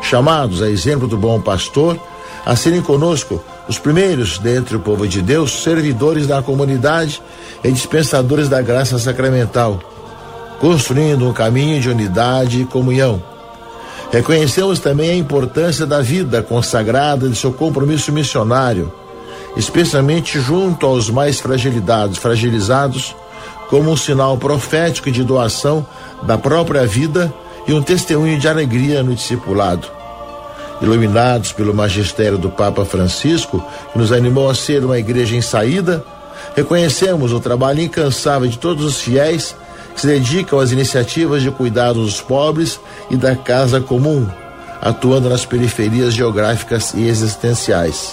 chamados, a exemplo do bom pastor, a serem conosco os primeiros dentre o povo de Deus, servidores da comunidade e dispensadores da graça sacramental, construindo um caminho de unidade e comunhão. Reconhecemos também a importância da vida consagrada de seu compromisso missionário, especialmente junto aos mais fragilizados, como um sinal profético de doação da própria vida e um testemunho de alegria no discipulado. Iluminados pelo magistério do Papa Francisco, que nos animou a ser uma igreja em saída, reconhecemos o trabalho incansável de todos os fiéis que se dedicam às iniciativas de cuidado dos pobres e da casa comum, atuando nas periferias geográficas e existenciais.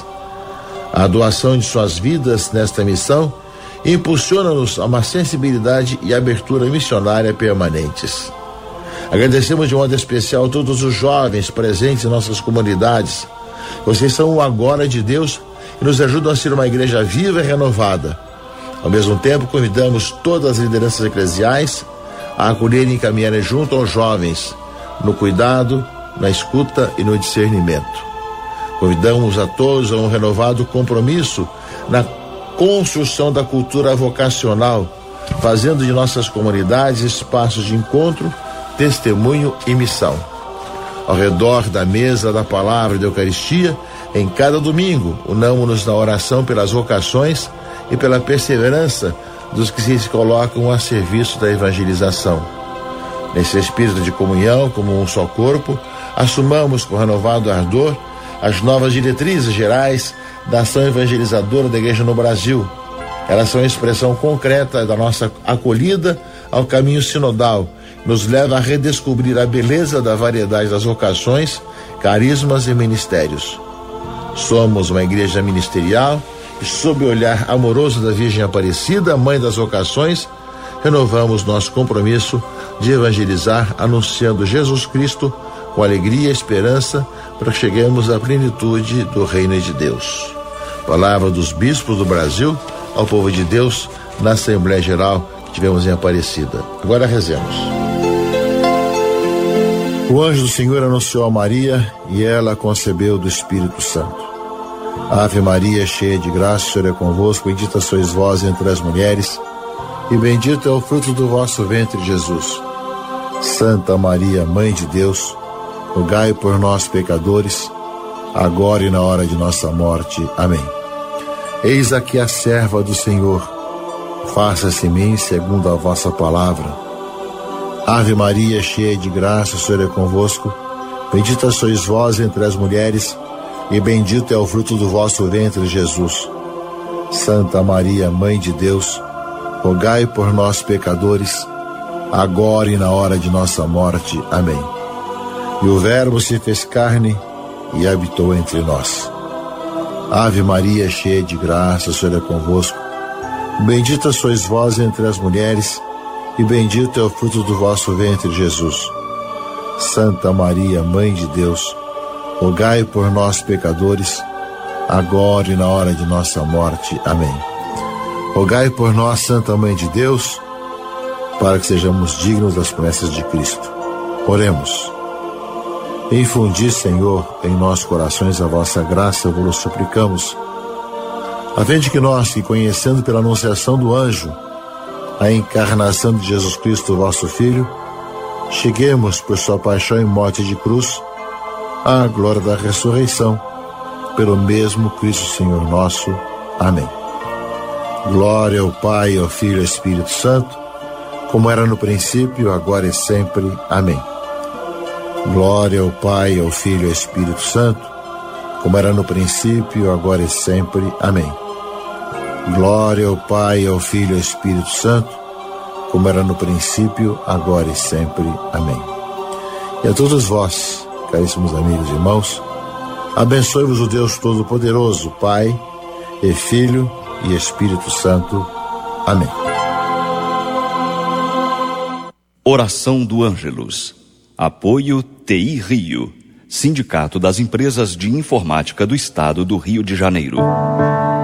A doação de suas vidas nesta missão impulsiona-nos a uma sensibilidade e abertura missionária permanentes. Agradecemos de modo especial a todos os jovens presentes em nossas comunidades. Vocês são o agora de Deus e nos ajudam a ser uma igreja viva e renovada. Ao mesmo tempo, convidamos todas as lideranças eclesiais a acolherem e encaminharem junto aos jovens, no cuidado, na escuta e no discernimento. Convidamos a todos a um renovado compromisso na construção da cultura vocacional, fazendo de nossas comunidades espaços de encontro, testemunho e missão. Ao redor da mesa da palavra e da Eucaristia, em cada domingo, unamo-nos na oração pelas vocações e pela perseverança dos que se colocam a serviço da evangelização. Nesse espírito de comunhão, como um só corpo, assumamos com renovado ardor as novas diretrizes gerais da ação evangelizadora da Igreja no Brasil. Elas são a expressão concreta da nossa acolhida ao caminho sinodal, nos leva a redescobrir a beleza da variedade das vocações, carismas e ministérios. Somos uma igreja ministerial e, sob o olhar amoroso da Virgem Aparecida, Mãe das Vocações, renovamos nosso compromisso de evangelizar, anunciando Jesus Cristo com alegria e esperança, para que cheguemos à plenitude do reino de Deus. Palavra dos bispos do Brasil ao povo de Deus na Assembleia Geral que tivemos em Aparecida. Agora rezemos. O anjo do Senhor anunciou a Maria e ela concebeu do Espírito Santo. Ave Maria, cheia de graça, o Senhor é convosco, bendita sois vós entre as mulheres, e bendito é o fruto do vosso ventre, Jesus. Santa Maria, Mãe de Deus, rogai por nós, pecadores, agora e na hora de nossa morte. Amém. Eis aqui a serva do Senhor, faça-se em mim segundo a vossa palavra. Ave Maria, cheia de graça, o Senhor é convosco, bendita sois vós entre as mulheres, e bendito é o fruto do vosso ventre, Jesus. Santa Maria, Mãe de Deus, rogai por nós, pecadores, agora e na hora de nossa morte. Amém. E o Verbo se fez carne e habitou entre nós. Ave Maria, cheia de graça, o Senhor é convosco, bendita sois vós entre as mulheres, e bendito é o fruto do vosso ventre, Jesus. Santa Maria, Mãe de Deus, rogai por nós, pecadores, agora e na hora de nossa morte. Amém. Rogai por nós, Santa Mãe de Deus, para que sejamos dignos das promessas de Cristo. Oremos. Infundi, Senhor, em nossos corações a vossa graça, vos suplicamos, a fim de que nós, que conhecendo pela anunciação do anjo a encarnação de Jesus Cristo, vosso Filho, cheguemos por sua paixão e morte de cruz à glória da ressurreição, pelo mesmo Cristo Senhor nosso. Amém. Glória ao Pai, ao Filho e ao Espírito Santo, como era no princípio, agora e sempre. Amém. Glória ao Pai, ao Filho e ao Espírito Santo, como era no princípio, agora e sempre. Amém. Glória ao Pai, ao Filho e ao Espírito Santo, como era no princípio, agora e sempre. Amém. E a todos vós, caríssimos amigos e irmãos, abençoe-vos o Deus Todo-Poderoso, Pai e Filho e Espírito Santo. Amém. Oração do Ângelus. Apoio TI Rio, Sindicato das Empresas de Informática do Estado do Rio de Janeiro.